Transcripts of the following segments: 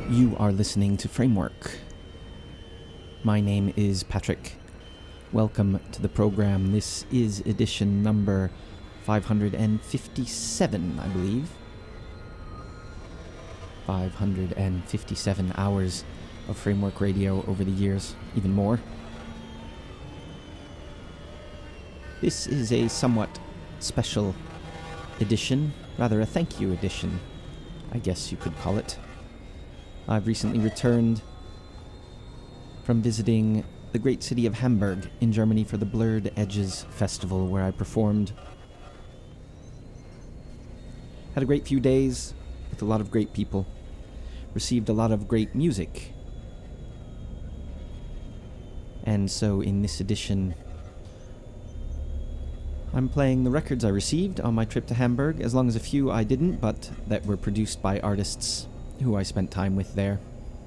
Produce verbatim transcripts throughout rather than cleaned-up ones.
You are listening to Framework. My name is Patrick. Welcome to the program. This is edition number five hundred fifty-seven, I believe. five hundred fifty-seven hours of Framework Radio over the years, even more. This is a somewhat special edition, rather a thank you edition, I guess you could call it. I've recently returned from visiting the great city of Hamburg in Germany for the Blurred Edges Festival, where I performed. Had a great few days with a lot of great people. Received a lot of great music. And so in this edition, I'm playing the records I received on my trip to Hamburg, as long as a few I didn't, but that were produced by artists who I spent time with there.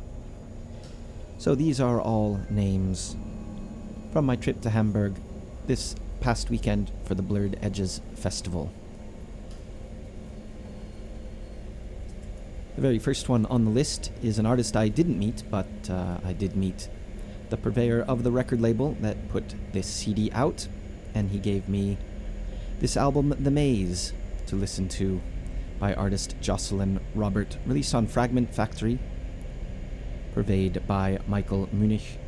So these are all names from my trip to Hamburg this past weekend for the Blurred Edges Festival. The very first one on the list is an artist I didn't meet, but uh, I did meet the purveyor of the record label that put this C D out, and he gave me this album, The Maze, to listen to, by artist Jocelyn Robert, released on Fragment Factory, purveyed by Michael Munich.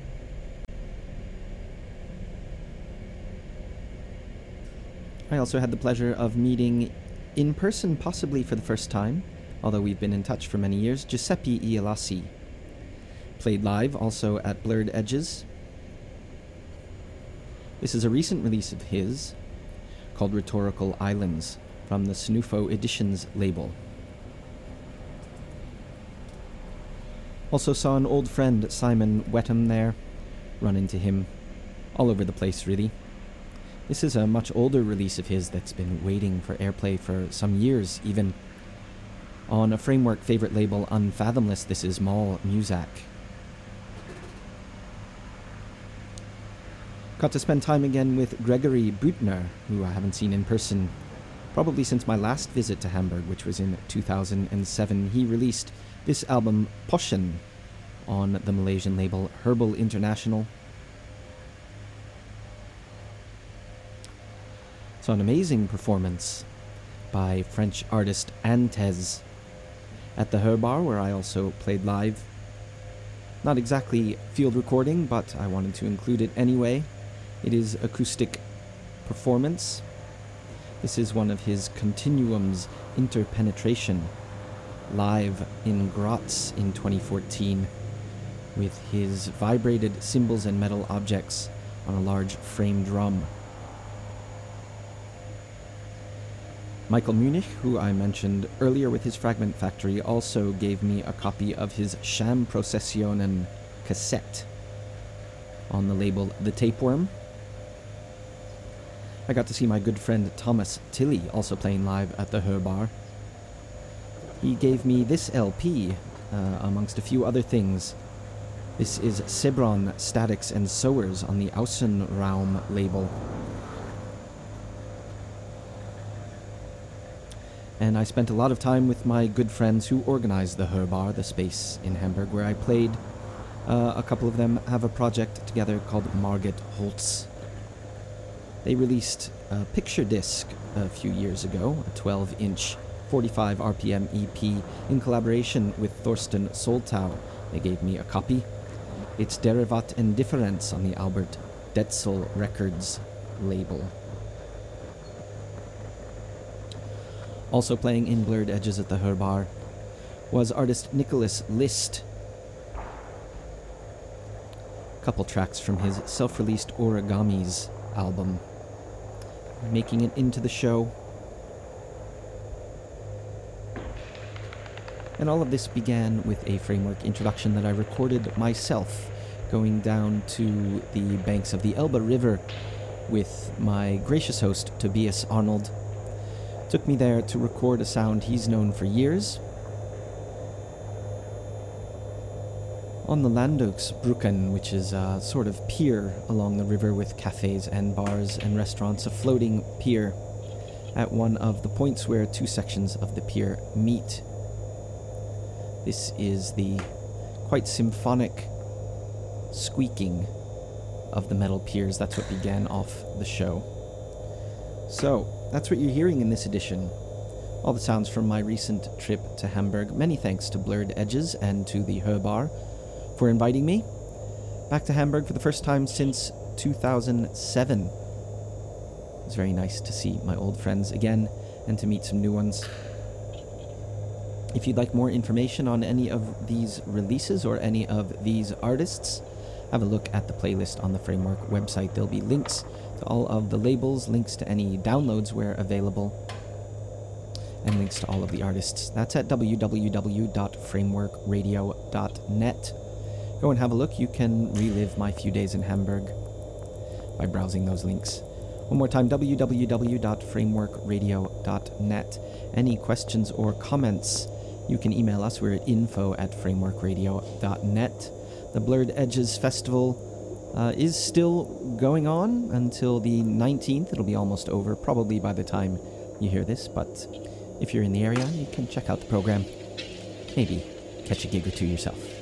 I also had the pleasure of meeting in person, possibly for the first time, although we've been in touch for many years, Giuseppe Ielasi. Played live also at Blurred Edges. This is a recent release of his called Rhetorical Islands, from the Snufo Editions label. Also saw an old friend, Simon Wetham, there. Run into him all over the place, really. This is a much older release of his that's been waiting for airplay for some years, even. On a Framework favorite label, Unfathomless, this is Mal Muzak. Got to spend time again with Gregory Büttner, who I haven't seen in person probably since my last visit to Hamburg, which was in two thousand seven. He released this album, Poshen, on the Malaysian label Herbal International. So an amazing performance by French artist Antez at the Herbar, where I also played live. Not exactly field recording, but I wanted to include it anyway. It is acoustic performance. This is one of his Continuum's Interpenetration, live in Graz in twenty fourteen, with his vibrated cymbals and metal objects on a large frame drum. Michael Munich, who I mentioned earlier with his Fragment Factory, also gave me a copy of his Sham Processionen cassette on the label The Tapeworm. I got to see my good friend Thomas Tilley also playing live at the Herbar. He gave me this L P, uh, amongst a few other things. This is Sebron Statics and Sowers on the Außenraum label. And I spent a lot of time with my good friends who organized the Herbar, the space in Hamburg where I played. Uh, a couple of them have a project together called Margit Holtz. They released a picture disc a few years ago, a twelve inch, forty-five R P M E P, in collaboration with Thorsten Soltau. They gave me a copy. It's Derivat and Difference on the Albert Detzel Records label. Also playing in Blurred Edges at the Herbar was artist Nicholas List. A couple tracks from his self-released Origamis album, making it into the show. And all of this began with a Framework introduction that I recorded myself, going down to the banks of the Elbe River with my gracious host, Tobias Arnold. Took me there to record a sound he's known for years. On the Landungsbrücken, which is a sort of pier along the river with cafes and bars and restaurants, a floating pier at one of the points where two sections of the pier meet. This is the quite symphonic squeaking of the metal piers. That's what began off the show. So, that's what you're hearing in this edition. All the sounds from my recent trip to Hamburg. Many thanks to Blurred Edges and to the Hörbar for inviting me back to Hamburg for the first time since two thousand seven. It was very nice to see my old friends again and to meet some new ones. If you'd like more information on any of these releases or any of these artists, have a look at the playlist on the Framework website. There'll be links to all of the labels, links to any downloads where available, and links to all of the artists. That's at w w w dot framework radio dot net. Go and have a look. You can relive my few days in Hamburg by browsing those links. One more time, w w w dot framework radio dot net. Any questions or comments, you can email us. We're at info at framework radio dot net. The Blurred Edges Festival uh, is still going on until the nineteenth. It'll be almost over, probably by the time you hear this, but if you're in the area, you can check out the program. Maybe catch a gig or two yourself.